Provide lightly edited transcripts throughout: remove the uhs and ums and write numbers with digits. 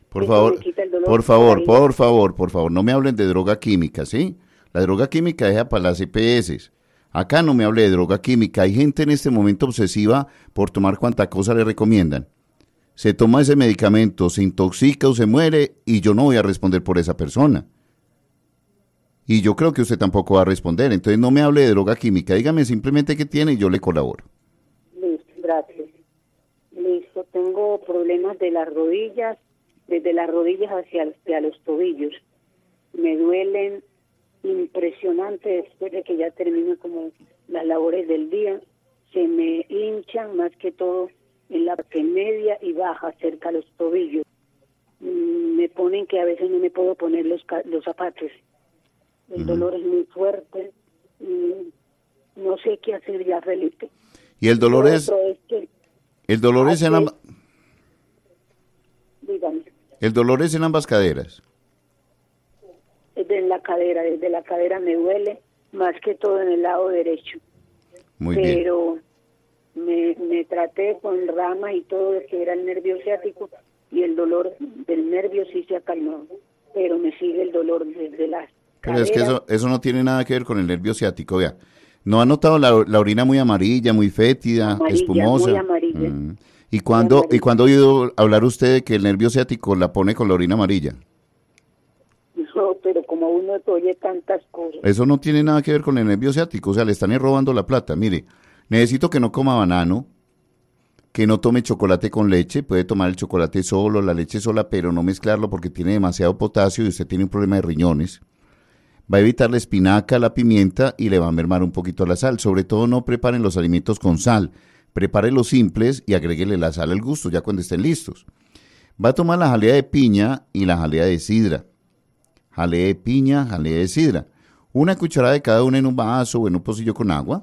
Por Eso favor, me quita el dolor por por favor, ahí. por favor, no me hablen de droga química, ¿sí? La droga química deja para las EPS. Acá no me hable de droga química. Hay gente en este momento obsesiva por tomar cuanta cosa le recomiendan. Se toma ese medicamento, se intoxica o se muere y yo no voy a responder por esa persona. Y yo creo que usted tampoco va a responder. Entonces no me hable de droga química. Dígame simplemente qué tiene y yo le colaboro. Listo, gracias. Listo, tengo problemas de las rodillas, desde las rodillas hacia los tobillos. Me duelen impresionante después de que ya termino como las labores del día. Se me hinchan más que todo en la parte media y baja, cerca a los tobillos. Me ponen que a veces no me puedo poner los zapatos. El dolor es muy fuerte. No sé qué hacer ya, Felipe. Y el dolor Lo es, otro es que, el dolor es en dígame, el dolor es en ambas caderas. desde la cadera me duele, más que todo en el lado derecho. Muy bien. Pero me traté con ramas y todo de que era el nervio ciático y el dolor del nervio sí se ha calmado, pero me sigue el dolor desde las Pero es que caderas. eso no tiene nada que ver con el nervio ciático, vea. ¿No ha notado la orina muy amarilla, muy fétida, Amarilla, muy espumosa? amarilla. ¿Y Muy cuándo ha amarilla. oído hablar usted de que el nervio ciático la pone con la orina amarilla? No, pero como uno oye tantas cosas. Eso no tiene nada que ver con el nervio ciático, o sea, le están robando la plata. Mire, necesito que no coma banano, que no tome chocolate con leche, puede tomar el chocolate solo, la leche sola, pero no mezclarlo porque tiene demasiado potasio y usted tiene un problema de riñones. Va a evitar la espinaca, la pimienta y le va a mermar un poquito la sal. Sobre todo no preparen los alimentos con sal. Prepare los simples y agréguele la sal al gusto ya cuando estén listos. Va a tomar la jalea de piña y la jalea de sidra. Jalea de piña, jalea de sidra. Una cucharada de cada una en un vaso o en un pocillo con agua.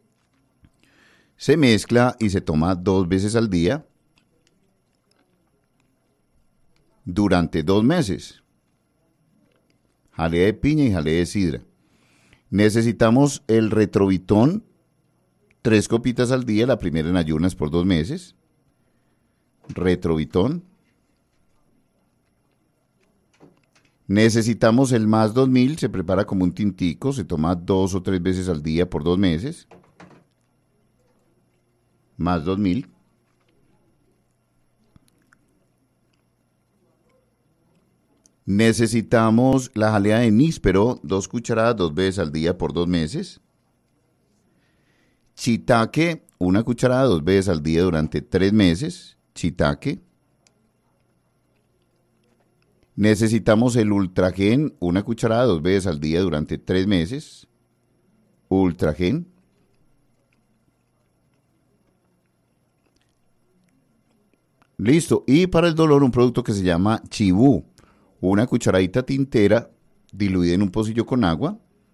Se mezcla y se toma 2 veces al día durante 2 meses. Jalea de piña y jalea de sidra. Necesitamos el retrovitón, 3 copitas al día, la primera en ayunas por 2 meses. Retrovitón. Necesitamos el más 2000, se prepara como un tintico, se toma 2 o 3 veces al día por 2 meses. Más 2000. Necesitamos la jalea de níspero, 2 cucharadas 2 veces al día por 2 meses. Shiitake, 1 cucharada 2 veces al día durante 3 meses. Shiitake. Necesitamos el ultragen, 1 cucharada 2 veces al día durante 3 meses. Ultragen. Listo. Y para el dolor un producto que se llama Chibú. 1 cucharadita tintera diluida en un pocillo con agua.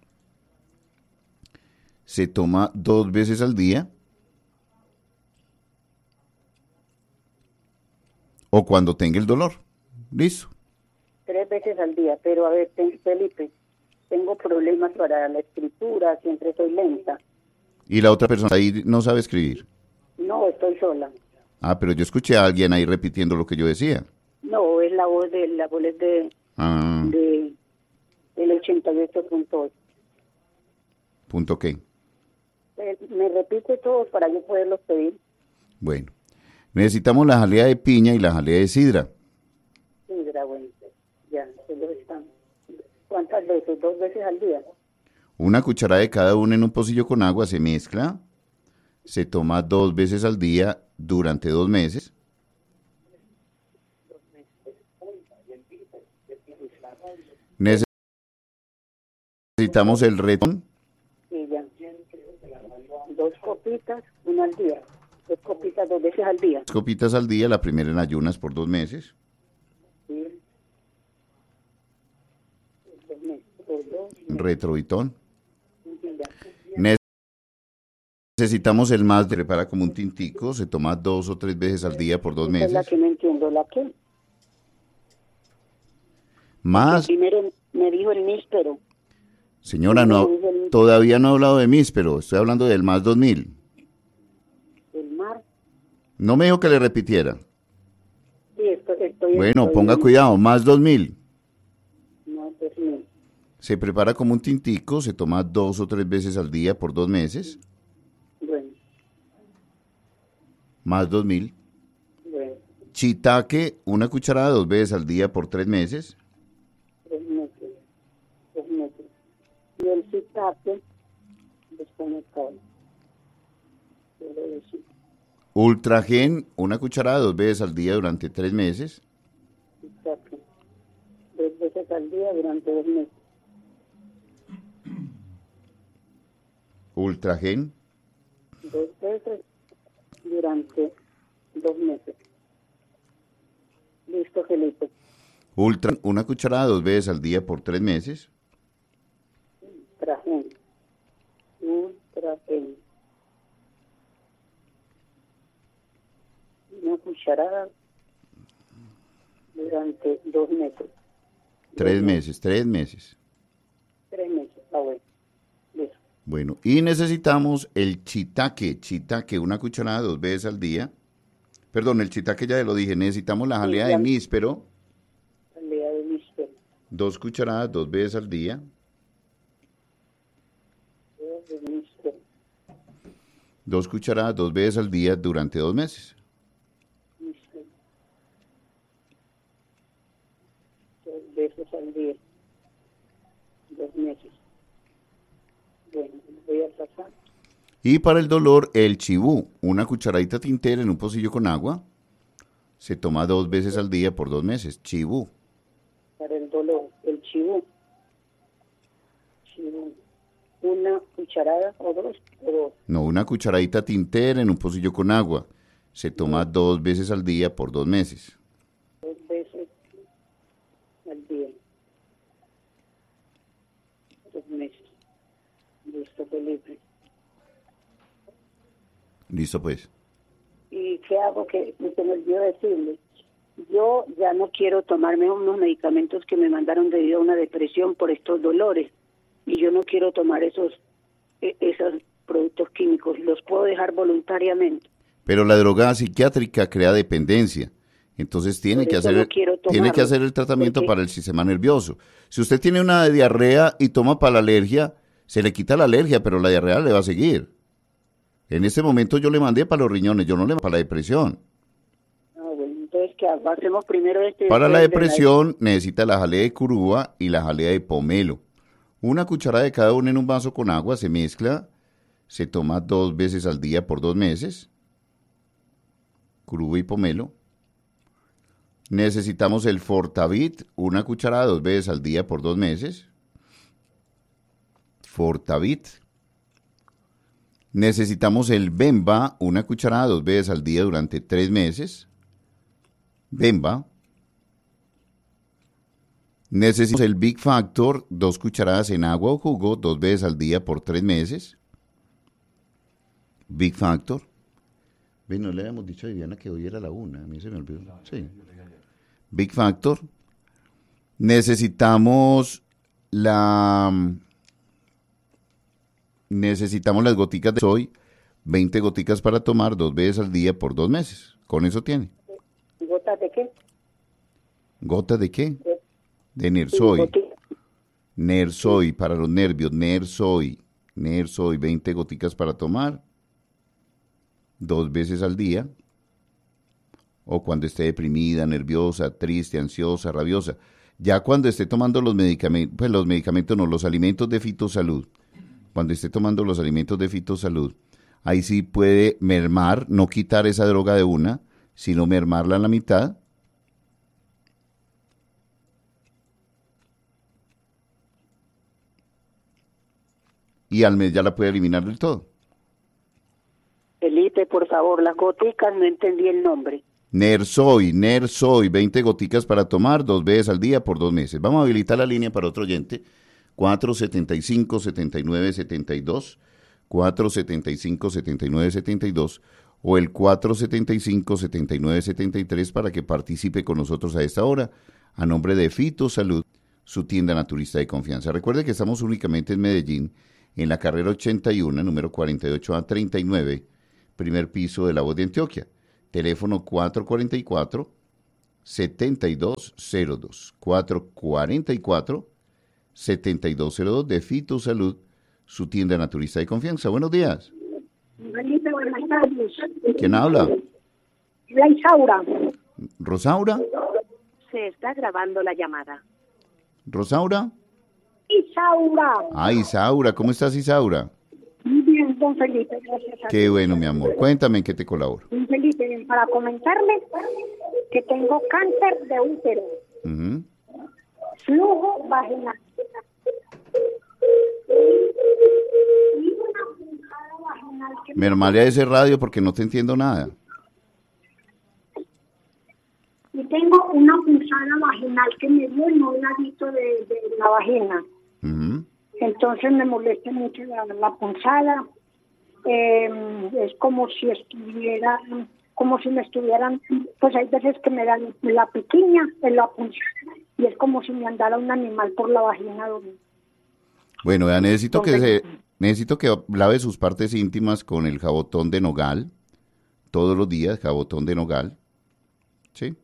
Se toma 2 veces al día. O cuando tenga el dolor. Listo. 3 veces al día, pero a ver, Felipe, tengo problemas para la escritura, siempre soy lenta. Y la otra persona ahí no sabe escribir. No, estoy sola. Ah, pero yo escuché a alguien ahí repitiendo lo que yo decía. No, es la voz es Ah, del 88.8. punto qué. Me repite todo para yo poderlos pedir. Bueno, necesitamos la jalea de piña y la jalea de sidra. Sí, bueno, ya, se los están. ¿Cuántas veces? 2 veces al día. 1 cucharada de cada una en un pocillo con agua, se mezcla. Se toma 2 veces al día durante 2 meses. Necesitamos el retón. Sí, ya. 2 copitas, una al día. 2 copitas 2 veces al día. 2 copitas al día, la primera en ayunas por 2 meses. Sí. 2 meses, por 2 meses. Retrovitón. Sí, ya. Necesitamos el más, se prepara como un tintico, se toma 2 o 3 veces al día por 2 Esa es la meses. que no entiendo, ¿la qué? Más, Primero me dijo el níspero. señora, no, todavía no he hablado de mis, pero estoy hablando del más 2000. El mar. No me dijo que le repitiera. Sí, Bueno, ponga cuidado, más 2.000. Más 2.000. Se prepara como un tintico, se toma 2 o 3 veces al día por 2 meses. Bueno, Más 2.000. bueno, Chitaque, una cucharada 2 veces al día por 3 meses. 3 meses. 3 meses. Y el shiitake desconectado. Quiero decir, Ultragen, una cucharada 2 veces al día durante 3 meses. shiitake 2 veces al día durante 2 meses. Ultragen, 2 veces durante 2 meses. Listo, Felipe. una cucharada 2 veces al día por 3 meses. Ultragen. Ultragen. Una cucharada durante 2 meses. 3 meses, 3 meses. 3 meses. Ah, bueno. Listo. Bueno, y necesitamos el chitaque, una cucharada 2 veces al día. Perdón, el chitaque ya lo dije, necesitamos la jalea de níspero, Jalea de níspero. 2 cucharadas 2 veces al día. Jalea de níspero. 2 cucharadas 2 veces al día durante 2 meses. Níspero. 2 veces al día. 2 meses. Bueno, voy a pasar. Y para el dolor, el chibú, una cucharadita tintera en un pocillo con agua. Se toma 2 veces al día por 2 meses. Chibú. Para el dolor, el chibú. Chibú. Una cucharada o dos. No, una cucharadita tintera en un pocillo con agua. Se toma 2 veces al día por 2 meses. 2 veces al día. 2 meses. Listo, Felipe. Listo, pues. ¿Y qué hago? Que se me olvidó decirle. Yo ya no quiero tomarme unos medicamentos que me mandaron debido a una depresión por estos dolores. Y yo no quiero tomar esos productos químicos. Los puedo dejar voluntariamente. Pero la droga psiquiátrica crea dependencia. Entonces tiene Por que eso hacer, no quiero tiene que tomarlo, hacer el tratamiento porque- para el sistema nervioso. Si usted tiene una diarrea y toma para la alergia, se le quita la alergia, pero la diarrea le va a seguir. En este momento yo le mandé para los riñones, yo no le mandé para la depresión. Ah, bueno, entonces, ¿qué hago? Hacemos primero este... Para la después de depresión necesita la jalea de curúa y la jalea de pomelo. Una cucharada de cada una en un vaso con agua, se mezcla, se toma 2 veces al día por 2 meses. Curúa y pomelo. Necesitamos el Fortavit, una cucharada 2 veces al día por 2 meses. Fortavit. Necesitamos el Bemba, una cucharada 2 veces al día durante 3 meses. Bemba. Necesitamos el Big Factor, 2 cucharadas en agua o jugo, 2 veces al día por 3 meses. Big Factor. Ven, no le habíamos dicho a Viviana que hoy era la 1, a mí se me olvidó. Sí. Big Factor. Necesitamos las goticas de soy, 20 goticas para tomar 2 veces al día por 2 meses. Con eso tiene. ¿Gotas de qué? ¿Gotas de qué? De- De Nersoy. gotitas. Nersoy para los nervios. Nersoy. Nersoy, 20 goticas para tomar 2 veces al día. O cuando esté deprimida, nerviosa, triste, ansiosa, rabiosa. Ya cuando esté tomando los medicamentos, pues los medicamentos no, los alimentos de Fitosalud. Cuando esté tomando los alimentos de Fitosalud, ahí sí puede mermar, no quitar esa droga de una, sino mermarla a la mitad. Y al mes ya la puede eliminar del todo. Felipe, por favor, las goticas, no entendí el nombre. Nersoy, 20 goticas para tomar 2 veces al día por 2 meses. Vamos a habilitar la línea para otro oyente. 475-7972, 475-7972 o el 475-7973 para que participe con nosotros a esta hora a nombre de Fitosalud, su tienda naturista de confianza. Recuerde que estamos únicamente en Medellín, en la carrera 81, número 48A39, primer piso de La Voz de Antioquia. Teléfono 444 7202 444-7202 de Fitosalud, su tienda naturista de confianza. Buenos días. Felipe, buenas tardes. ¿Quién habla? La Isaura. ¿Rosaura? Se está grabando la llamada. ¿Rosaura? Isaura. Ah, Isaura. ¿Cómo estás, Isaura? Muy bien, don Felipe, gracias a Qué Dios. bueno, mi amor. Cuéntame en qué te colaboro. Don Felipe, para comentarle que tengo cáncer de útero, Ujú. flujo vaginal. Y una punzada vaginal que me... Mermale a ese radio porque no te entiendo nada. Y tengo una punzada vaginal que me dio en un ladito de la vagina. Ujú. Entonces me molesta mucho la punzada. Es como si estuviera, como si me estuvieran, pues hay veces que me dan la piquiña en la punzada y es como si me andara un animal por la vagina. Bueno, ya necesito que lave sus partes íntimas con el jabotón de nogal. Todos los días, jabotón de nogal. ¿Sí?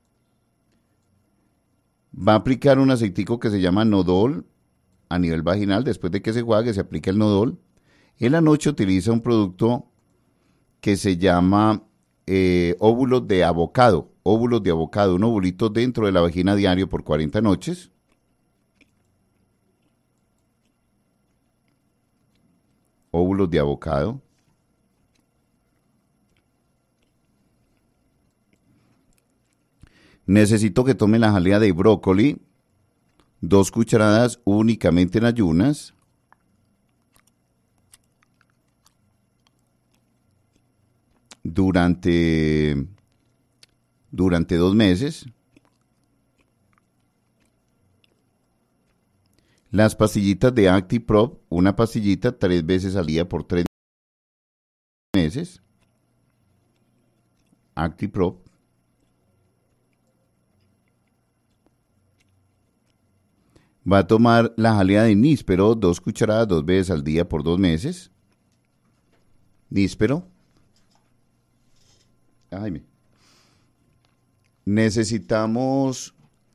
Va a aplicar un aceitico que se llama Nodol a nivel vaginal. Después de que se juegue, se aplica el Nodol. En la noche utiliza un producto que se llama óvulos de avocado. Óvulos de avocado, un ovulito dentro de la vagina diario por 40 noches. Óvulos de avocado. Necesito que tome la jalea de brócoli, 2 cucharadas únicamente en ayunas. Durante 2 meses. Las pastillitas de ActiProp, una pastillita 3 veces al día por 3 meses. ActiProp. Va a tomar la jalea de níspero, 2 cucharadas 2 veces al día por 2 meses. Níspero. Jaime. Necesitamos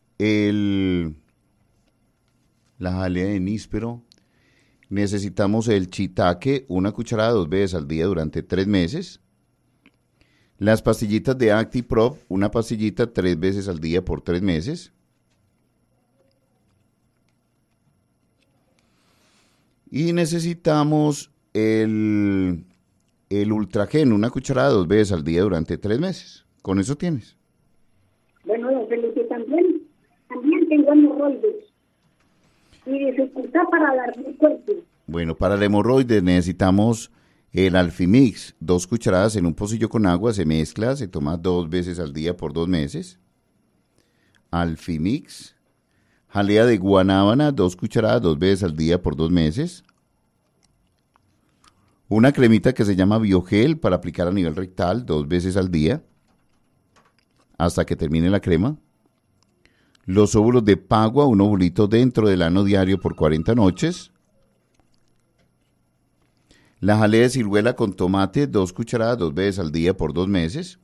la jalea de níspero. Necesitamos el shiitake, 1 cucharada 2 veces al día durante 3 meses. Las pastillitas de ActiProp, una pastillita 3 veces al día por 3 meses. Y necesitamos el Ultragen, 1 cucharada 2 veces al día durante 3 meses. Con eso tienes. Bueno, don Felipe, también tengo hemorroides y dificultad para dar mi cuerpo. Bueno, para el hemorroides necesitamos el Alfimix, 2 cucharadas en un pocillo con agua, se mezcla, se toma 2 veces al día por 2 meses. Alfimix. Jalea de guanábana, 2 cucharadas 2 veces al día por 2 meses. Una cremita que se llama Biogel para aplicar a nivel rectal 2 veces al día hasta que termine la crema. Los óvulos de pagua, un ovulito dentro del ano diario por 40 noches. La jalea de ciruela con tomate, 2 cucharadas 2 veces al día por 2 meses.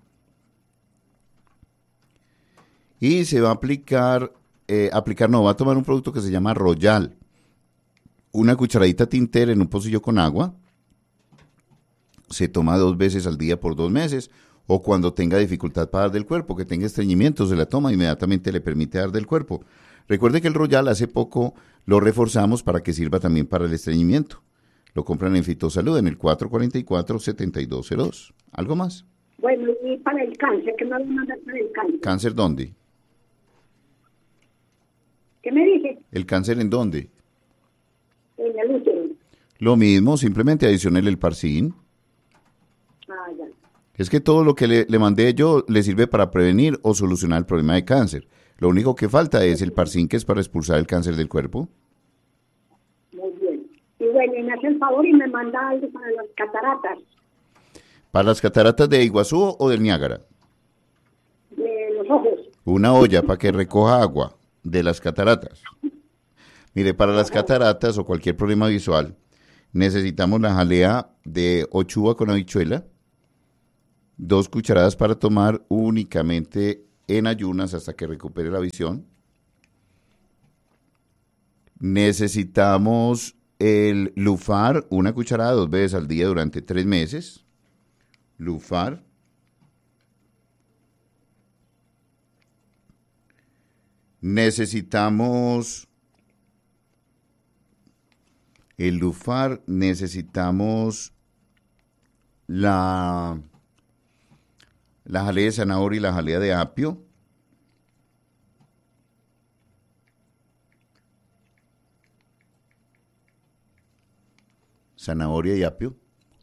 Y se va a va a tomar un producto que se llama Royal. Una cucharadita Tinter en un pocillo con agua. Se toma 2 veces al día por 2 meses. O cuando tenga dificultad para dar del cuerpo, que tenga estreñimiento, se la toma, inmediatamente le permite dar del cuerpo. Recuerde que el Royal hace poco lo reforzamos para que sirva también para el estreñimiento. Lo compran en Fitosalud en el 444-7202. ¿Algo más? Bueno, y para el cáncer, ¿qué me van a mandar para el cáncer? ¿Cáncer dónde? ¿Qué me dice? ¿El cáncer en dónde? En el útero. Lo mismo, simplemente adicionarle el Parsin. Ah, ya. Es que todo lo que le mandé yo le sirve para prevenir o solucionar el problema de cáncer. Lo único que falta es el Parsin, que es para expulsar el cáncer del cuerpo. Muy bien. Y bueno, y me hace el favor y me manda algo para las cataratas. ¿Para las cataratas de Iguazú o del Niágara? De los ojos. Una olla para que recoja agua de las cataratas. Mire, para las cataratas o cualquier problema visual, necesitamos la jalea de ochuva con habichuela, 2 cucharadas para tomar únicamente en ayunas hasta que recupere la visión. Necesitamos el Lufar, una cucharada 2 veces al día durante 3 meses. Lufar. Necesitamos el Lufar, necesitamos la jalea de zanahoria y la jalea de apio. Zanahoria y apio.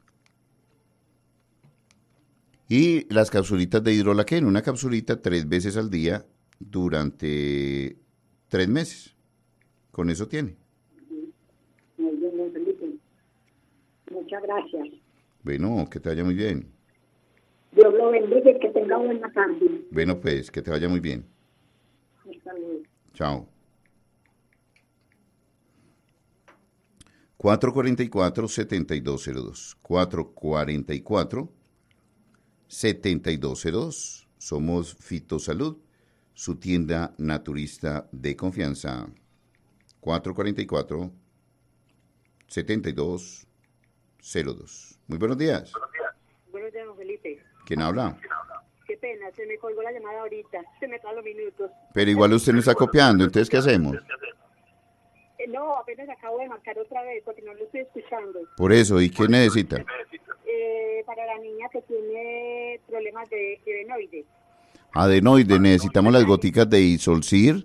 Y las capsulitas de hidrolaquén, una capsulita 3 veces al día durante 3 meses. Con eso tiene. Muy bien, don Felipe. Muchas gracias. Bueno, que te vaya muy bien. Dios lo bendiga y que tenga buena tarde. Bueno, pues, que te vaya muy bien. Hasta luego. Chao. 444-7202. 444-7202. Somos Fitosalud, su tienda naturista de confianza. 444-7202. Muy buenos días. Buenos días, don Felipe. ¿Quién habla? Qué pena, se me colgó la llamada ahorita. Se me acaban los minutos. Pero igual usted no está copiando, entonces ¿qué hacemos? No, apenas acabo de marcar otra vez porque no lo estoy escuchando. Por eso, ¿y qué necesita? Para la niña que tiene problemas de adenoides. Adenoide, necesitamos las goticas de Isolcir,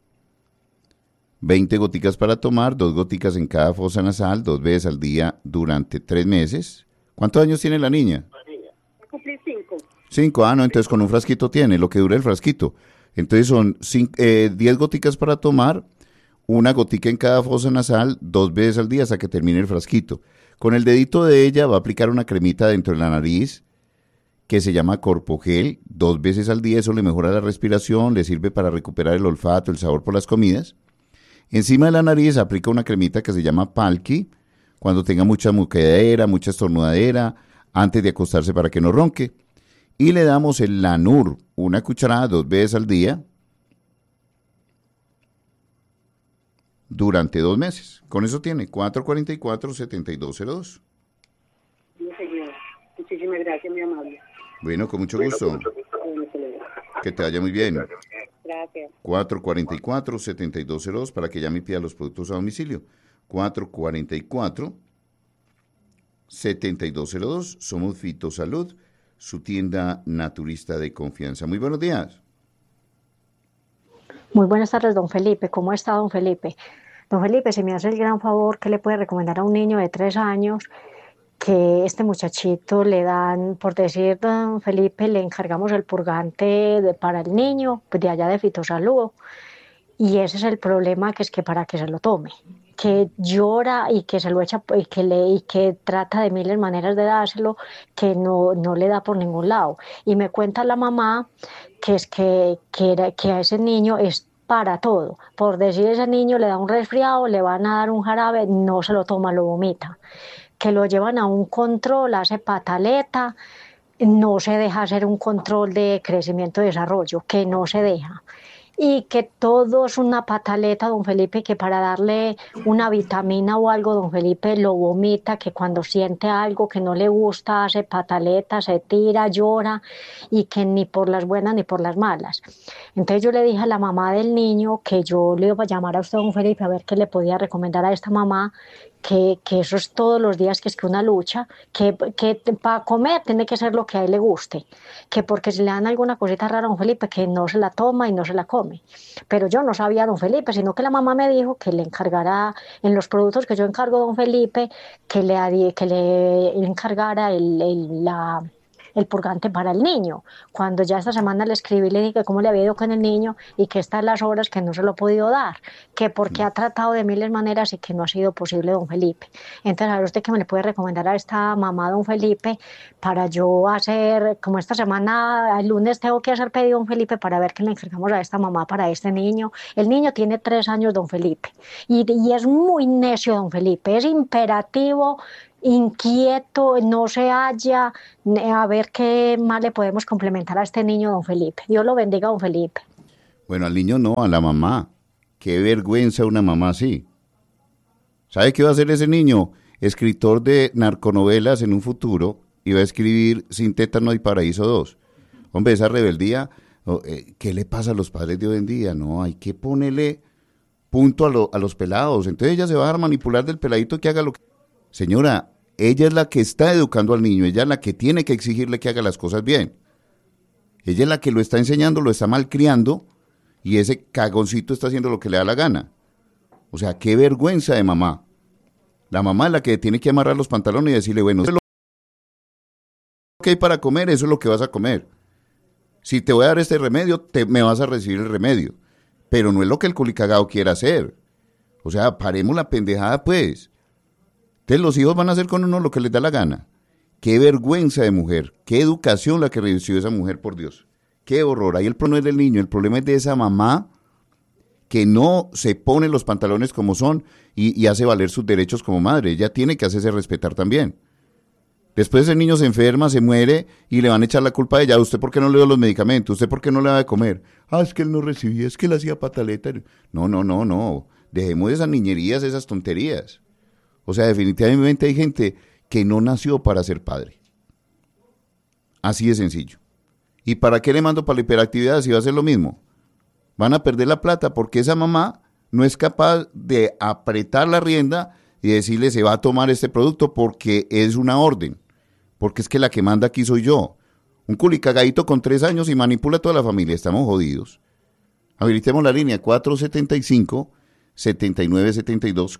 20 goticas para tomar, 2 goticas en cada fosa nasal, 2 veces al día durante 3 meses. ¿Cuántos años tiene la niña? Va a cumplir 5. 5, no, entonces con un frasquito tiene, lo que dura el frasquito. Entonces son 10 goticas para tomar, 1 gotica en cada fosa nasal, 2 veces al día hasta que termine el frasquito. Con el dedito de ella va a aplicar una cremita dentro de la nariz que se llama Corpogel, 2 veces al día. Eso le mejora la respiración, le sirve para recuperar el olfato, el sabor por las comidas. Encima de la nariz aplica una cremita que se llama Palki, cuando tenga mucha muquedera, mucha estornudadera, antes de acostarse para que no ronque. Y le damos el Lanur, 1 cucharada 2 veces al día, durante 2 meses. Con eso tiene 444-7202. Sí, señor. Muchísimas gracias, mi amable. Bueno, con mucho gusto. Que te vaya muy bien. Gracias. 444-7202 para que llame y pida los productos a domicilio. 444-7202. Somos Fitosalud, su tienda naturista de confianza. Muy buenos días. Muy buenas tardes, don Felipe. ¿Cómo está, don Felipe? Don Felipe, se me hace el gran favor que le puede recomendar a un niño de 3 años que este muchachito le dan, por decir, don Felipe, le encargamos el purgante para el niño, pues de allá de Fitosalud, y ese es el problema, que es que para que se lo tome, que llora y que se lo echa y que trata de miles maneras de dárselo, que no le da por ningún lado. Y me cuenta la mamá que es que a ese niño es para todo. Por decir, ese niño le da un resfriado, le van a dar un jarabe, no se lo toma, lo vomita. Que lo llevan a un control, hace pataleta, no se deja hacer un control de crecimiento y desarrollo, que no se deja. Y que todo es una pataleta, don Felipe, que para darle una vitamina o algo, don Felipe lo vomita, que cuando siente algo que no le gusta, hace pataleta, se tira, llora, y que ni por las buenas ni por las malas. Entonces yo le dije a la mamá del niño que yo le iba a llamar a usted, don Felipe, a ver qué le podía recomendar a esta mamá, que eso es todos los días, que es que una lucha, que para comer tiene que ser lo que a él le guste, que porque si le dan alguna cosita rara a don Felipe, que no se la toma y no se la come. Pero yo no sabía, don Felipe, sino que la mamá me dijo que le encargara, en los productos que yo encargo, don Felipe, que le encargara el purgante para el niño. Cuando ya esta semana le escribí, le dije cómo le había ido con el niño y que estas las horas que no se lo ha podido dar, que porque ha tratado de miles maneras y que no ha sido posible, don Felipe. Entonces, a ver usted qué me le puede recomendar a esta mamá, don Felipe, para yo hacer, como esta semana, el lunes tengo que hacer pedido, don Felipe, para ver qué le encargamos a esta mamá para este niño. El niño tiene 3 años, don Felipe, y es muy necio, don Felipe, es imperativo inquieto, no se halla, a ver qué más le podemos complementar a este niño, don Felipe. Dios lo bendiga, don Felipe. Bueno, al niño no, a la mamá. Qué vergüenza una mamá así. ¿Sabe qué va a hacer ese niño? Escritor de narconovelas en un futuro, y va a escribir Sin tétano y Paraíso 2. Hombre, esa rebeldía, ¿qué le pasa a los padres de hoy en día? No, hay que ponerle punto a los pelados. Entonces ella se va a manipular del peladito que haga lo que... Señora, ella es la que está educando al niño, ella es la que tiene que exigirle que haga las cosas bien. Ella es la que lo está enseñando, lo está malcriando, y ese cagoncito está haciendo lo que le da la gana. O sea, qué vergüenza de mamá. La mamá es la que tiene que amarrar los pantalones y decirle, bueno, eso es lo que hay para comer, eso es lo que vas a comer. Si te voy a dar este remedio, me vas a recibir el remedio. Pero no es lo que el culicagao quiera hacer. O sea, paremos la pendejada, pues. Entonces los hijos van a hacer con uno lo que les da la gana. Qué vergüenza de mujer, qué educación la que recibió esa mujer, por Dios. Qué horror. Ahí el problema no es del niño, el problema es de esa mamá que no se pone los pantalones como son y hace valer sus derechos como madre. Ella tiene que hacerse respetar también. Después el niño se enferma, se muere y le van a echar la culpa a ella. ¿Usted por qué no le dio los medicamentos? ¿Usted por qué no le da de comer? Ah, es que él no recibía, es que él hacía pataleta. No. Dejemos esas niñerías, esas tonterías. O sea, definitivamente hay gente que no nació para ser padre. Así de sencillo. ¿Y para qué le mando para la hiperactividad si va a ser lo mismo? Van a perder la plata porque esa mamá no es capaz de apretar la rienda y decirle se va a tomar este producto porque es una orden. Porque es que la que manda aquí soy yo. Un culicagadito con 3 años y manipula a toda la familia. Estamos jodidos. Habilitemos la línea 475-7972,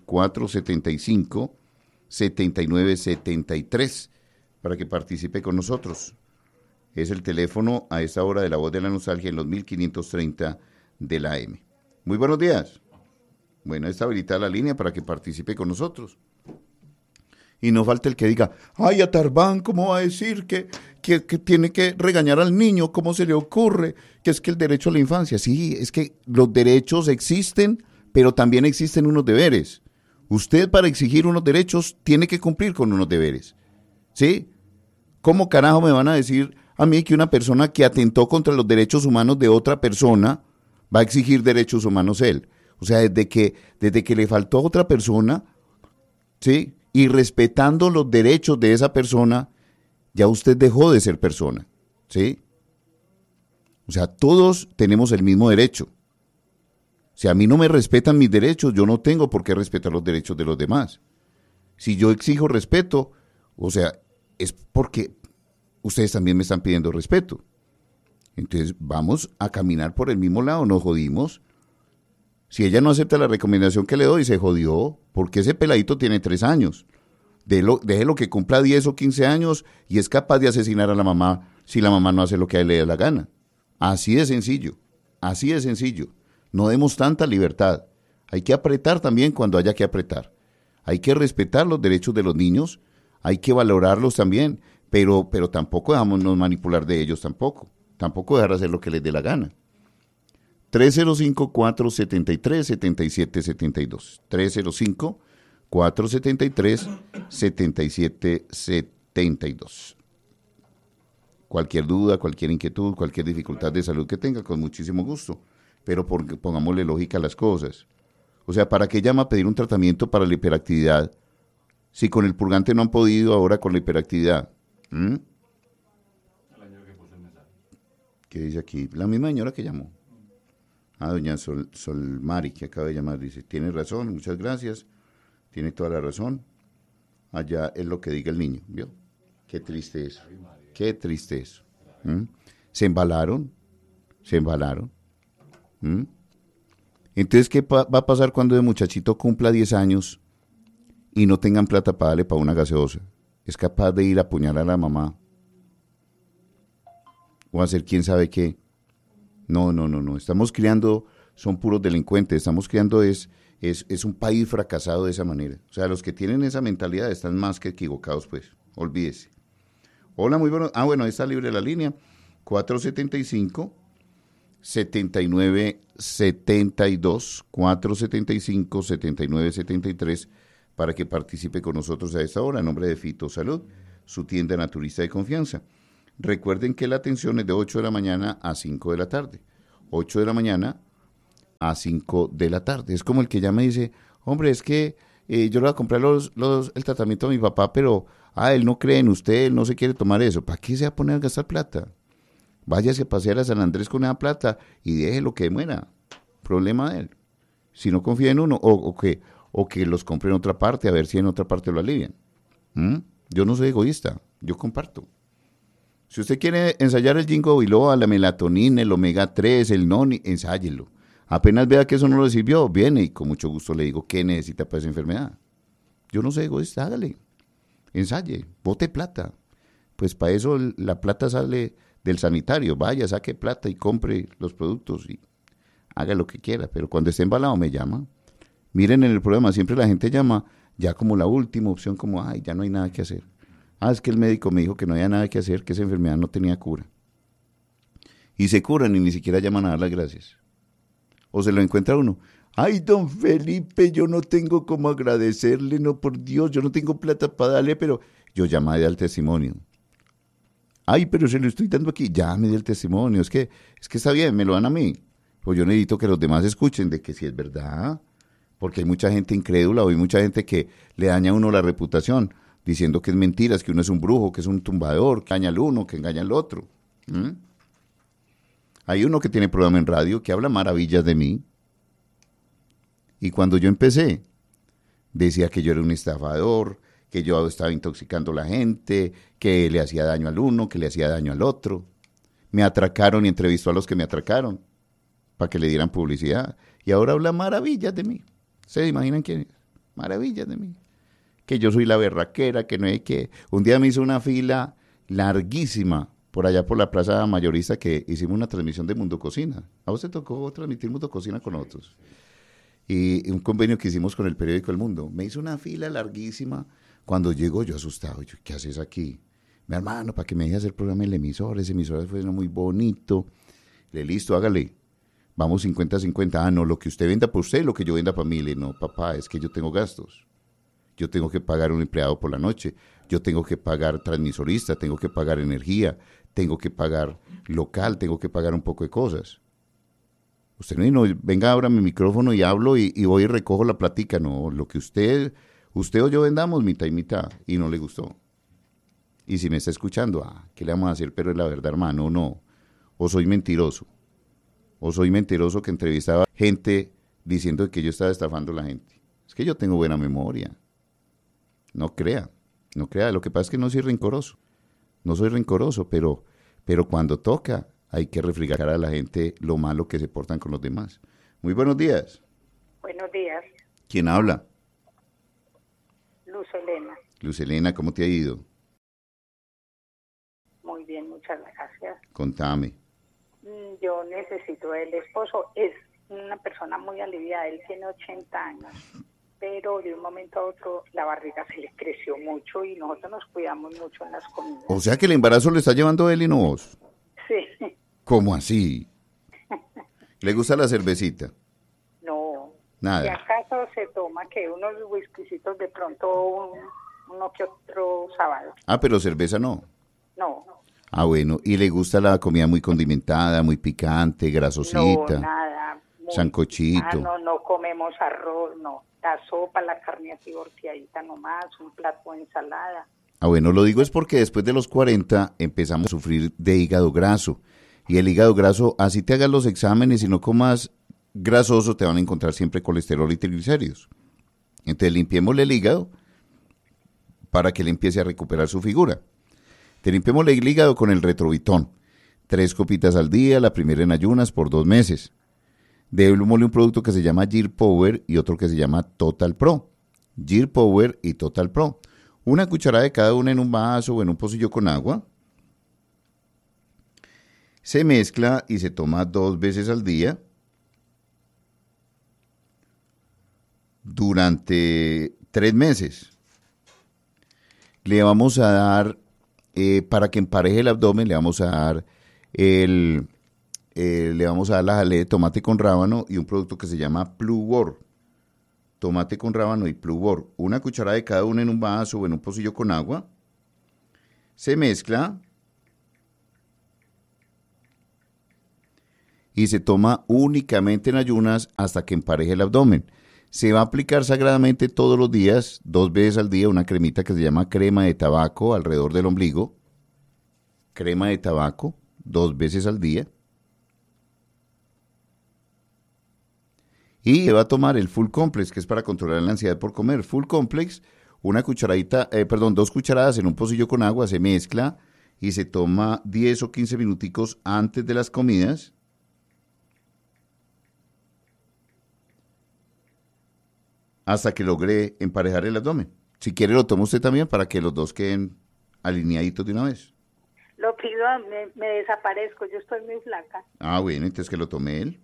475-7973 para que participe con nosotros. Es el teléfono a esta hora de La Voz de la Nostalgia en los 1530 de la AM. Muy buenos días. Bueno, está habilitada la línea para que participe con nosotros. Y no falta el que diga, ay, Atarbán, ¿cómo va a decir que tiene que regañar al niño? ¿Cómo se le ocurre? Que es que el derecho a la infancia. Sí, es que los derechos existen, pero también existen unos deberes. Usted para exigir unos derechos tiene que cumplir con unos deberes. ¿Sí? ¿Cómo carajo me van a decir a mí que una persona que atentó contra los derechos humanos de otra persona va a exigir derechos humanos él? O sea, desde que le faltó a otra persona, ¿sí? Y respetando los derechos de esa persona, ya usted dejó de ser persona, ¿sí? O sea, todos tenemos el mismo derecho. Si a mí no me respetan mis derechos, yo no tengo por qué respetar los derechos de los demás. Si yo exijo respeto, o sea, es porque ustedes también me están pidiendo respeto. Entonces, vamos a caminar por el mismo lado, nos jodimos. Si ella no acepta la recomendación que le doy, se jodió, porque ese peladito tiene 3 años. Déjelo que cumpla 10 o 15 años y es capaz de asesinar a la mamá si la mamá no hace lo que a él le da la gana. Así de sencillo, así de sencillo. No demos tanta libertad. Hay que apretar también cuando haya que apretar. Hay que respetar los derechos de los niños, hay que valorarlos también, pero tampoco dejámonos manipular de ellos tampoco. Tampoco dejar hacer lo que les dé la gana. 305-473-7772. 305-473-7772. Cualquier duda, cualquier inquietud, cualquier dificultad de salud que tenga, con muchísimo gusto. Pero pongámosle lógica a las cosas. O sea, ¿para qué llama a pedir un tratamiento para la hiperactividad si con el purgante no han podido ahora con la hiperactividad? ¿Qué dice aquí? La misma señora que llamó. Doña Solmari, que acaba de llamar, dice, tiene razón, muchas gracias, tiene toda la razón. Allá es lo que diga el niño, ¿vio? Qué triste eso, qué triste eso. Se embalaron. Entonces, ¿qué va a pasar cuando el muchachito cumpla 10 años y no tengan plata para darle para una gaseosa? Es capaz de ir a apuñalar a la mamá o hacer quién sabe qué. No. Estamos criando, son puros delincuentes. Estamos criando es un país fracasado de esa manera. O sea, los que tienen esa mentalidad están más que equivocados, pues. Olvídese. Hola, muy bueno. Bueno, ahí está libre la línea. 475-7972, 475-7973, para que participe con nosotros a esta hora, en nombre de Fito Salud, su tienda naturista de confianza. Recuerden que la atención es de 8 de la mañana a 5 de la tarde. 8 de la mañana a 5 de la tarde. Es como el que ya me dice, hombre, es que yo le voy a comprar el tratamiento a mi papá, pero él no cree en usted, él no se quiere tomar eso. ¿Para qué se va a poner a gastar plata? Váyase a pasear a San Andrés con esa plata y déjelo que muera. Problema de él. Si no confía en uno, o que los compre en otra parte, a ver si en otra parte lo alivian. Yo no soy egoísta, yo comparto. Si usted quiere ensayar el ginkgo biloba, la melatonina, el omega 3, el noni, ensáyelo. Apenas vea que eso no le sirvió, viene y con mucho gusto le digo qué necesita para esa enfermedad. Yo no soy egoísta, hágale, ensaye, bote plata. Pues para eso la plata sale del sanitario, vaya, saque plata y compre los productos y haga lo que quiera, pero cuando esté embalado me llama. Miren en el programa, siempre la gente llama ya como la última opción, como, ya no hay nada que hacer. Es que el médico me dijo que no había nada que hacer, que esa enfermedad no tenía cura. Y se curan y ni siquiera llaman a dar las gracias. O se lo encuentra uno. Don Felipe, yo no tengo cómo agradecerle, no, por Dios, yo no tengo plata para darle, pero yo llamaré al testimonio. Pero se lo estoy dando aquí, ya me di el testimonio, es que está bien, me lo dan a mí. Pues yo necesito que los demás escuchen de que sí es verdad, porque hay mucha gente incrédula, o hay mucha gente que le daña a uno la reputación, diciendo que es mentiras, que uno es un brujo, que es un tumbador, que engaña al uno, que engaña al otro. Hay uno que tiene programa en radio que habla maravillas de mí. Y cuando yo empecé, decía que yo era un estafador, que yo estaba intoxicando a la gente, que le hacía daño al uno, que le hacía daño al otro. Me atracaron y entrevistó a los que me atracaron para que le dieran publicidad. Y ahora habla maravillas de mí. ¿Se imaginan quién es? Maravillas de mí. Que yo soy la berraquera, que no hay que... Un día me hizo una fila larguísima por allá por la Plaza Mayorista que hicimos una transmisión de Mundo Cocina. A vos te tocó transmitir Mundo Cocina con nosotros. Y un convenio que hicimos con el periódico El Mundo. Me hizo una fila larguísima. Cuando llego yo asustado, yo, ¿qué haces aquí? Mi hermano, para que me deje hacer programa en el emisor, ese emisor fue muy bonito. Listo, hágale. Vamos 50-50. No, lo que usted venda por usted, lo que yo venda para mí. No, papá, es que yo tengo gastos. Yo tengo que pagar un empleado por la noche, yo tengo que pagar transmisorista, tengo que pagar energía, tengo que pagar local, tengo que pagar un poco de cosas. Usted no, venga, abra mi micrófono y hablo y voy y recojo la platica. No, lo que usted o yo vendamos mitad y mitad, y no le gustó. Y si me está escuchando, ¿qué le vamos a hacer? Pero es la verdad, hermano, no. O soy mentiroso que entrevistaba gente diciendo que yo estaba estafando a la gente. Es que yo tengo buena memoria. No crea. Lo que pasa es que no soy rencoroso, pero cuando toca hay que reflejar a la gente lo malo que se portan con los demás. Muy buenos días. Buenos días. ¿Quién habla? Luz Elena. Luz Elena, ¿cómo te ha ido? Muy bien, muchas gracias. Contame. Yo necesito el esposo. Es una persona muy aliviada. Él tiene 80 años. Pero de un momento a otro la barriga se le creció mucho y nosotros nos cuidamos mucho en las comidas. O sea que el embarazo le está llevando él y no vos. Sí. ¿Cómo así? ¿Le gusta la cervecita? No. Nada. ¿Y acaso se toma que unos whiskycitos de pronto uno que otro sábado? Pero cerveza no. No. Bueno. ¿Y le gusta la comida muy condimentada, muy picante, grasosita? No, nada. Sancochito. No comemos arroz, no. La sopa, la carne así volteadita nomás, un plato de ensalada. Bueno, lo digo es porque después de los 40 empezamos a sufrir de hígado graso. Y el hígado graso, así te hagas los exámenes y no comas grasoso, te van a encontrar siempre colesterol y triglicéridos. Entonces limpiémosle el hígado para que le empiece a recuperar su figura. Te limpiémosle el hígado con el Retrovitón. 3 copitas al día, la primera en ayunas por 2 meses. Démosle un producto que se llama Gear Power y otro que se llama Total Pro. Gear Power y Total Pro. 1 cucharada de cada una en un vaso o en un pocillo con agua. Se mezcla y se toma 2 veces al día durante 3 meses. Le vamos a dar, para que empareje el abdomen, le vamos a dar la jalea de tomate con rábano y un producto que se llama Plugor. tomate con rábano y plugor, una cucharada de cada uno en un vaso o en un pocillo con agua. Se mezcla y se toma únicamente en ayunas hasta que empareje el abdomen. Se va a aplicar sagradamente todos los días, 2 veces al día, una cremita que se llama crema de tabaco alrededor del ombligo. Crema de tabaco, 2 veces al día. Y se va a tomar el Full Complex, que es para controlar la ansiedad por comer. Full Complex, 2 cucharadas en un pocillo con agua, se mezcla y se toma 10 o 15 minuticos antes de las comidas. Hasta que logre emparejar el abdomen. Si quiere lo toma usted también para que los dos queden alineaditos de una vez. Lo pido, me desaparezco, yo estoy muy flaca. Ah, bueno, entonces que lo tome él.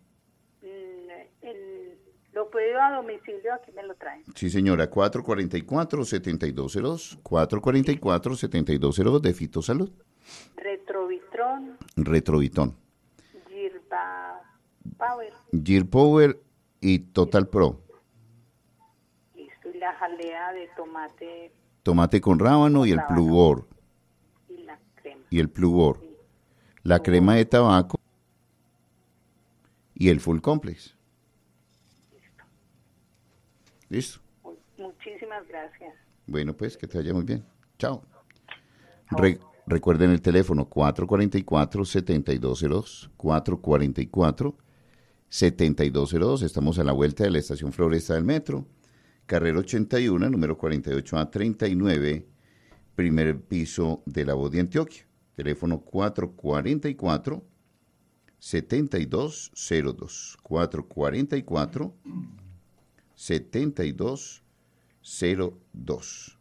Lo pido a domicilio, aquí me lo traen. Sí, señora, 444-7202, 444-7202 de Fitosalud. Retrovitón. Gear Power y Total Pro. Listo, y la jalea de tomate. Tomate con rábano y el plugor. Y la crema. Y el plugor. Sí. La crema de tabaco y el Full Complex. Listo. Muchísimas gracias. Bueno, pues que te vaya muy bien. Chao. Recuerden el teléfono 444-7202, 444-7202. Estamos a la vuelta de la estación Floresta del Metro, carrera 81, número 48A39, primer piso de La Voz de Antioquia. Teléfono 444-7202, 444-7202.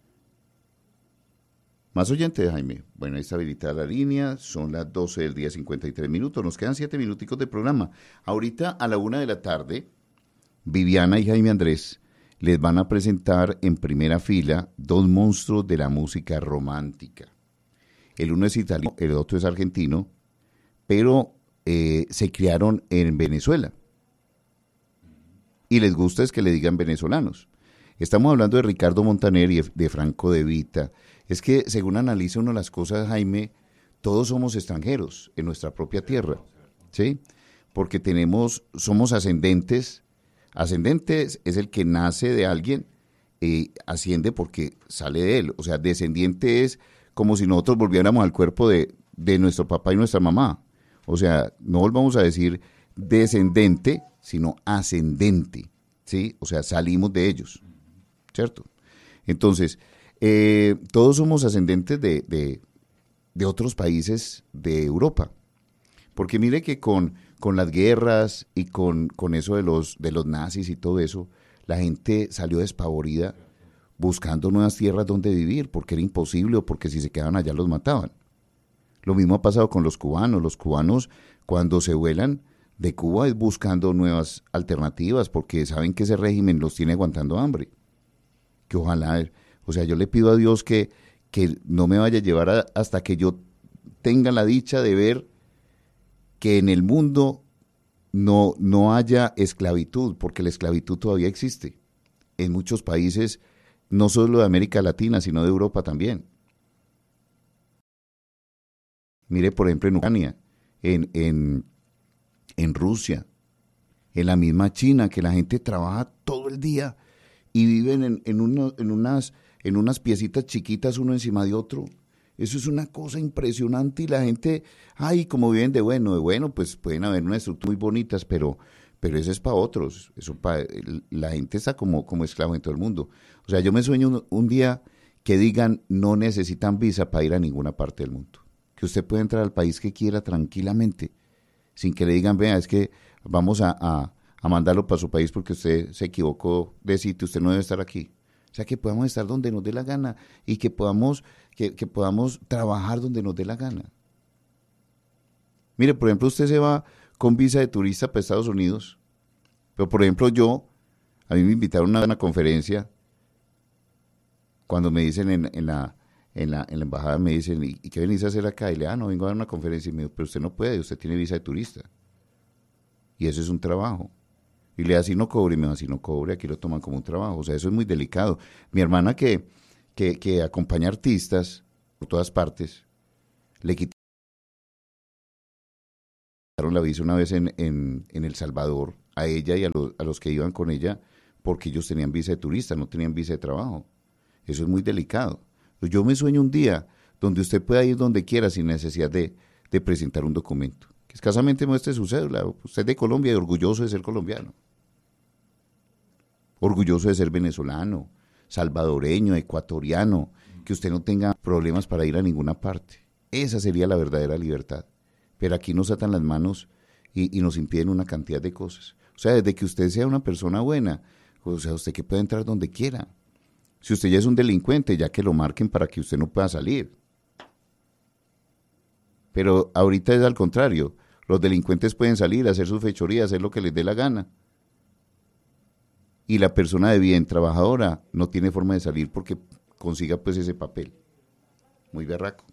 Más oyentes, Jaime. Bueno, ahí está habilitada la línea. Son las 12 del día, 53 minutos. Nos quedan 7 minuticos de programa. Ahorita a la 1 de la tarde, Viviana y Jaime Andrés les van a presentar en primera fila 2 monstruos de la música romántica. El uno es italiano, el otro es argentino, pero se criaron en Venezuela. Y les gusta es que le digan venezolanos. Estamos hablando de Ricardo Montaner y de Franco De Vita. Es que según analiza uno las cosas, Jaime, todos somos extranjeros en nuestra propia tierra, ¿sí? Porque somos ascendentes. Ascendentes es el que nace de alguien, asciende porque sale de él. O sea, descendiente es como si nosotros volviéramos al cuerpo de nuestro papá y nuestra mamá. O sea, no volvamos a decir descendente, sino ascendente, ¿sí? O sea, salimos de ellos, ¿cierto? Entonces, todos somos ascendentes de otros países de Europa. Porque mire que con las guerras y con eso de los nazis y todo eso, la gente salió despavorida buscando nuevas tierras donde vivir, porque era imposible o porque si se quedaban allá los mataban. Lo mismo ha pasado con los cubanos. Los cubanos, cuando se vuelan de Cuba, es buscando nuevas alternativas, porque saben que ese régimen los tiene aguantando hambre. Que ojalá, o sea, yo le pido a Dios que no me vaya a llevar hasta que yo tenga la dicha de ver que en el mundo no haya esclavitud, porque la esclavitud todavía existe en muchos países, no solo de América Latina, sino de Europa también. Mire, por ejemplo, en Ucrania, en Rusia, en la misma China, que la gente trabaja todo el día y viven en unas piecitas chiquitas uno encima de otro. Eso es una cosa impresionante y la gente, como viven de bueno, pues pueden haber unas estructuras muy bonitas, pero eso es para otros. La gente está como esclavo en todo el mundo. O sea, yo me sueño un día que digan no necesitan visa para ir a ninguna parte del mundo. Que usted puede entrar al país que quiera tranquilamente, sin que le digan, vea, es que vamos a mandarlo para su país porque usted se equivocó de sitio, usted no debe estar aquí. O sea, que podamos estar donde nos dé la gana y que podamos trabajar donde nos dé la gana. Mire, por ejemplo, usted se va con visa de turista para Estados Unidos, pero por ejemplo a mí me invitaron a una conferencia, cuando me dicen en la embajada, me dicen, ¿y qué venís a hacer acá? Y le no, vengo a dar una conferencia. Y me digo, pero usted no puede, usted tiene visa de turista. Y eso es un trabajo. Y le da así no cobre, y me va así no cobre, aquí lo toman como un trabajo. O sea, eso es muy delicado. Mi hermana que acompaña artistas por todas partes, le quitaron la visa una vez en El Salvador, a ella y a los que iban con ella, porque ellos tenían visa de turista, no tenían visa de trabajo. Eso es muy delicado. Yo me sueño un día donde usted pueda ir donde quiera sin necesidad de presentar un documento. Que escasamente muestre su cédula. Usted es de Colombia y orgulloso de ser colombiano. Orgulloso de ser venezolano, salvadoreño, ecuatoriano, que usted no tenga problemas para ir a ninguna parte. Esa sería la verdadera libertad. Pero aquí nos atan las manos y nos impiden una cantidad de cosas. O sea, desde que usted sea una persona buena, o sea, usted que puede entrar donde quiera. Si usted ya es un delincuente, ya que lo marquen para que usted no pueda salir. Pero ahorita es al contrario. Los delincuentes pueden salir, hacer sus fechorías, hacer lo que les dé la gana. Y la persona de bien, trabajadora, no tiene forma de salir porque consiga pues ese papel. Muy berraco.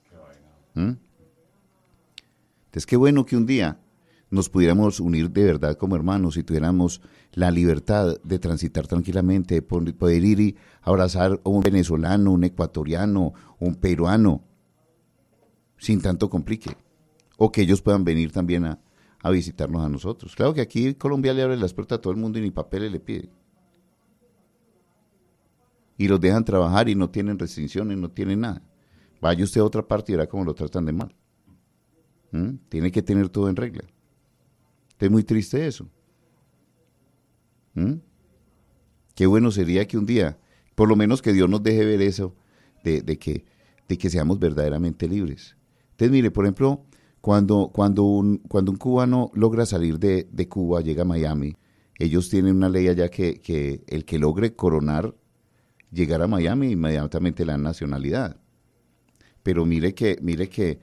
Entonces, qué bueno que un día nos pudiéramos unir de verdad como hermanos y tuviéramos la libertad de transitar tranquilamente, de poder ir y abrazar a un venezolano, un ecuatoriano, un peruano, sin tanto complique. O que ellos puedan venir también a visitarnos a nosotros. Claro que aquí Colombia le abre las puertas a todo el mundo y ni papeles le piden. Y los dejan trabajar y no tienen restricciones, no tienen nada. Vaya usted a otra parte y verá cómo lo tratan de mal. Tiene que tener todo en regla. Es muy triste eso. Qué bueno sería que un día, por lo menos que Dios nos deje ver eso, de que seamos verdaderamente libres. Entonces, mire, por ejemplo, cuando un cubano logra salir de Cuba, llega a Miami, ellos tienen una ley allá que el que logre coronar, llegar a Miami, inmediatamente le dan nacionalidad. Pero mire que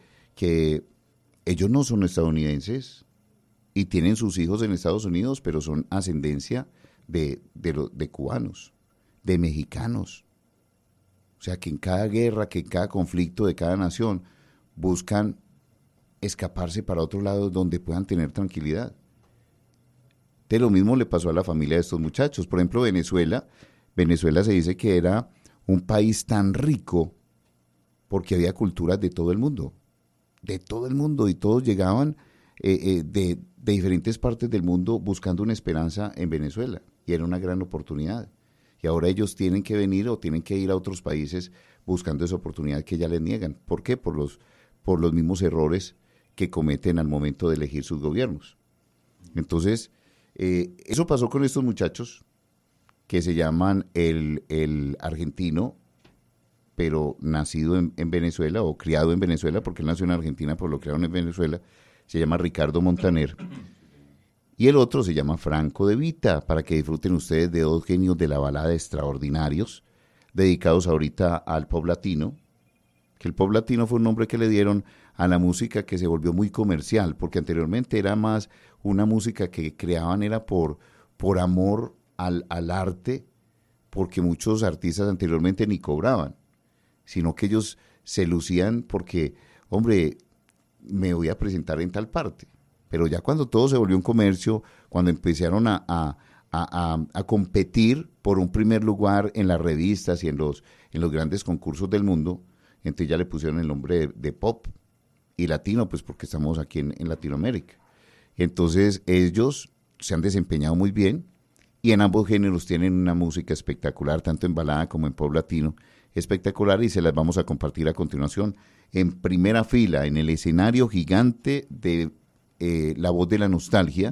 ellos no son estadounidenses y tienen sus hijos en Estados Unidos, pero son ascendencia de cubanos, de mexicanos. O sea, que en cada guerra, que en cada conflicto de cada nación buscan escaparse para otro lado donde puedan tener tranquilidad. De lo mismo le pasó a la familia de estos muchachos. Por ejemplo, Venezuela se dice que era un país tan rico porque había culturas de todo el mundo, y todos llegaban de diferentes partes del mundo buscando una esperanza en Venezuela, y era una gran oportunidad. Y ahora ellos tienen que venir o tienen que ir a otros países buscando esa oportunidad que ya les niegan. ¿Por qué? Por los mismos errores que cometen al momento de elegir sus gobiernos. Entonces, eso pasó con estos muchachos que se llaman el argentino, pero nacido en Venezuela o criado en Venezuela, porque él nació en Argentina, pero lo criaron en Venezuela, se llama Ricardo Montaner. Y el otro se llama Franco De Vita, para que disfruten ustedes de dos genios de la balada extraordinarios, dedicados ahorita al pop latino, que el pop latino fue un nombre que le dieron a la música que se volvió muy comercial, porque anteriormente era más una música que creaban era por amor al arte, porque muchos artistas anteriormente ni cobraban, sino que ellos se lucían porque, hombre, me voy a presentar en tal parte. Pero ya cuando todo se volvió un comercio, cuando empezaron a competir por un primer lugar en las revistas y en los grandes concursos del mundo, entonces ya le pusieron el nombre de pop y latino, pues porque estamos aquí en Latinoamérica. Entonces ellos se han desempeñado muy bien y en ambos géneros tienen una música espectacular, tanto en balada como en pop latino, espectacular, y se las vamos a compartir a continuación en primera fila, en el escenario gigante de La Voz de la Nostalgia,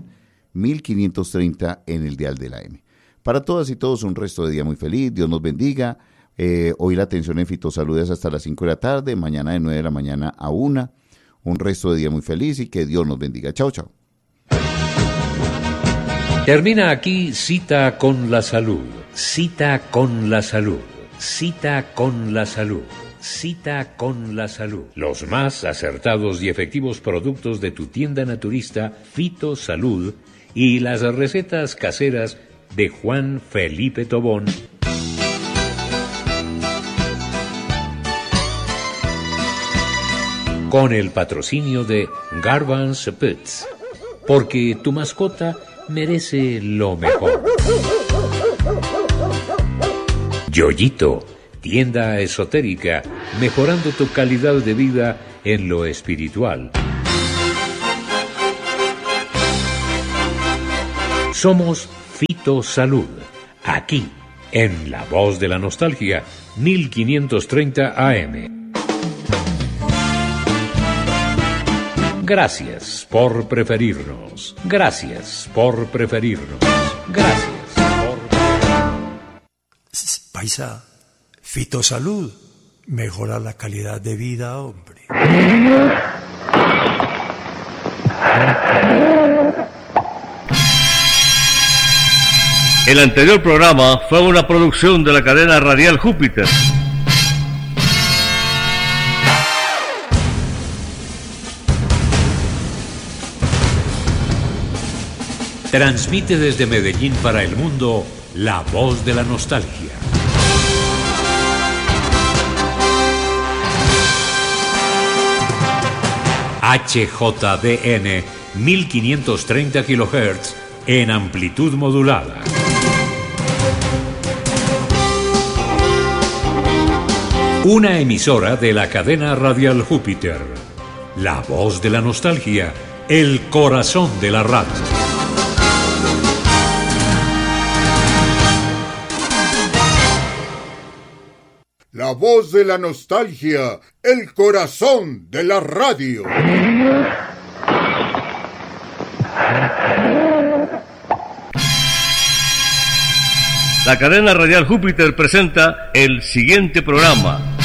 1530 en el dial de la M. Para todas y todos un resto de día muy feliz, Dios nos bendiga. Hoy la atención en Fitosalud es hasta las 5 de la tarde, mañana de 9 de la mañana a 1. Un resto de día muy feliz y que Dios nos bendiga. Chao, chao. Termina aquí Cita con la Salud. Cita con la Salud. Cita con la Salud. Cita con la Salud. Los más acertados y efectivos productos de tu tienda naturista Fitosalud y las recetas caseras de Juan Felipe Tobón. Con el patrocinio de Garvan's Pets. Porque tu mascota merece lo mejor. Yoyito, tienda esotérica, mejorando tu calidad de vida en lo espiritual. Somos Fito Salud, aquí, en La Voz de la Nostalgia, 1530 AM. Gracias por preferirnos. Gracias por preferirnos. Gracias por preferirnos. Paisa, Fito Salud, mejora la calidad de vida, hombre. El anterior programa fue una producción de la cadena radial Júpiter. Transmite desde Medellín para el mundo La Voz de la Nostalgia. HJDN 1530 kHz en amplitud modulada. Una emisora de la cadena radial Júpiter. La Voz de la Nostalgia, el corazón de la radio. La Voz de la Nostalgia, el corazón de la radio. La cadena radial Júpiter presenta el siguiente programa.